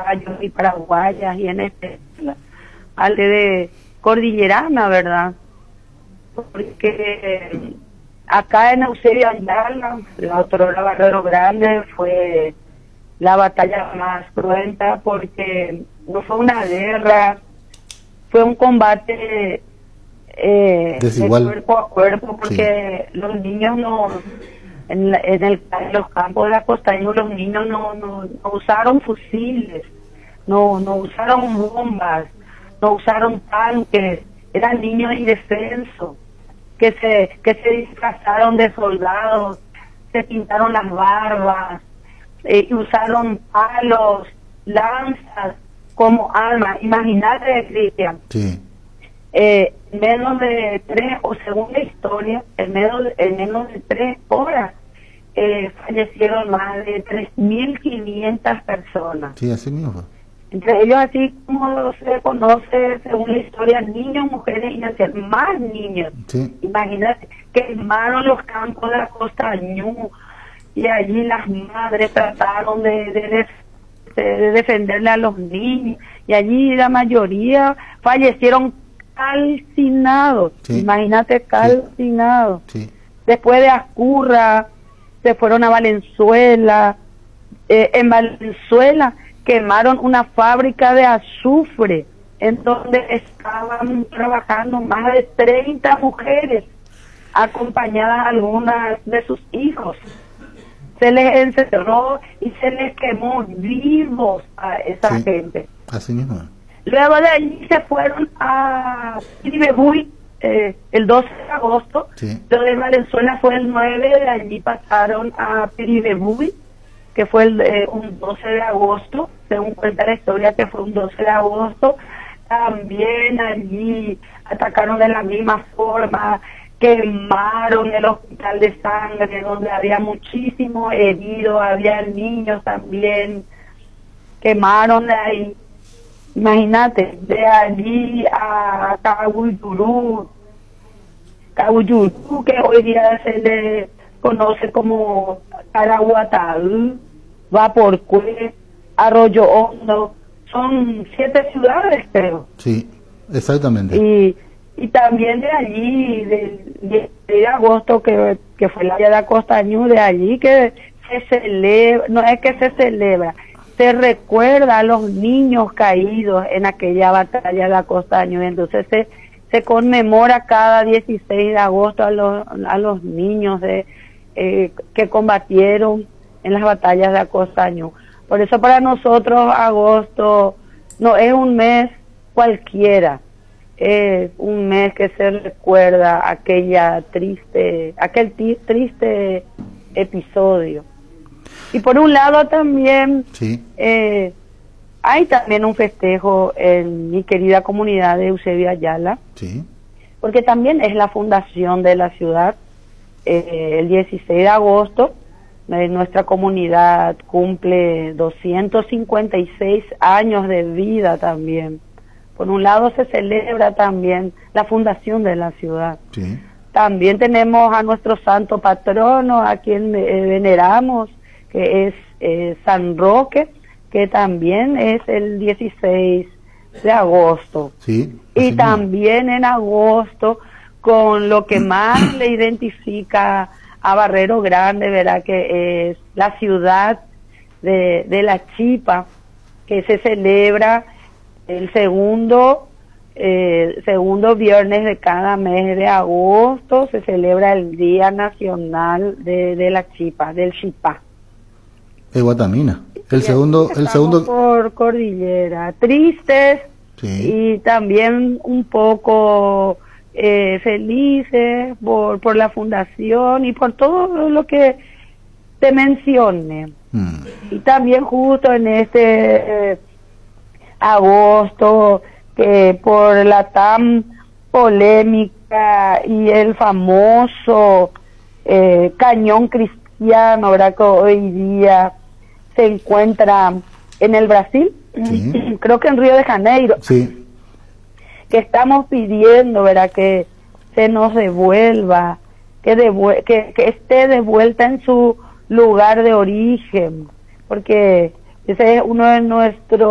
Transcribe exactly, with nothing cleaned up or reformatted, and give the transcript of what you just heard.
paraguayos y paraguayas, y en este al de cordillerana, ¿verdad? Porque acá en Eusebio Ayala, la otrora Barrero Grande, fue la batalla más cruenta, porque no fue una guerra, fue un combate eh, de cuerpo a cuerpo, porque sí. Los niños no, en, la, en, el, en los campos de la costaña, los niños no, no, no usaron fusiles, no, no usaron bombas, no usaron tanques, eran niños indefensos, que se, que se disfrazaron de soldados, se pintaron las barbas, eh, y usaron palos, lanzas como armas. Imagínate, Cristian, sí. eh, menos de tres, o según la historia, en menos de, en menos de tres horas, eh, fallecieron más de tres mil quinientas personas. Sí, así mismo. Entre ellos, así como se conoce según la historia, niños, mujeres y ancianos, más niños. Sí. Imagínate, quemaron los campos de la Costa Ñu, y allí las madres trataron de, de, de, de defenderle a los niños, y allí la mayoría fallecieron calcinados. Sí. Imagínate, calcinados. Sí. Después de Ascurra, se fueron a Valenzuela. Eh, en Valenzuela quemaron una fábrica de azufre en donde estaban trabajando más de treinta mujeres, acompañadas algunas de sus hijos. Se les encerró y se les quemó vivos a esa sí, gente. Así mismo. Luego de allí se fueron a Piribebuy eh, el doce de agosto. Sí. Lo de Valenzuela fue el nueve, de allí pasaron a Piribebuy, que fue el, eh, un doce de agosto, según cuenta la historia que fue un doce de agosto. También allí atacaron de la misma forma, quemaron el hospital de sangre donde había muchísimos heridos, había niños también, quemaron de ahí. Imagínate, de allí a Cabuyurú, Cabuyurú, que hoy día se le conoce como Caraguatá, Vaporcue, Arroyo Hondo, son siete ciudades, creo. Sí, exactamente. Y, y también de allí, de, de, de agosto, que, que fue la Diada Costa Ñu, de allí que se celebra, no es que se celebra, se recuerda a los niños caídos en aquella batalla de la Costa Ñu. Entonces se, se conmemora cada dieciséis de agosto a los, a los niños de Eh, que combatieron en las batallas de la Costa Ñu. Por eso para nosotros agosto no es un mes cualquiera, es un mes que se recuerda aquella triste, aquel triste episodio. Y por un lado también sí. eh, hay también un festejo en mi querida comunidad de Eusebio Ayala, sí. porque también es la fundación de la ciudad. Eh, el dieciséis de agosto eh, nuestra comunidad cumple doscientos cincuenta y seis años de vida también. Por un lado se celebra también la fundación de la ciudad. Sí. También tenemos a nuestro santo patrono, a quien eh, veneramos, que es eh, San Roque, que también es el dieciséis de agosto. Sí, y también en agosto, con lo que más le identifica a Barrero Grande, ¿verdad? Que es la ciudad de, de la Chipa, que se celebra el segundo eh, segundo viernes de cada mes de agosto, se celebra el Día Nacional de, de la Chipa, del Chipá. De Guatamina. El y segundo, el segundo por cordillera, tristes, sí. Y también un poco Eh, felices por, por la fundación y por todo lo que te mencioné. Mm. Y también justo en este eh, agosto, que por la tan polémica y el famoso eh, cañón cristiano, ¿verdad? Que hoy día se encuentra en el Brasil, sí. Creo que en Río de Janeiro. Sí. Que estamos pidiendo, ¿verdad? Que se nos devuelva, que, devue que, que esté de vuelta en su lugar de origen, porque ese es uno de nuestros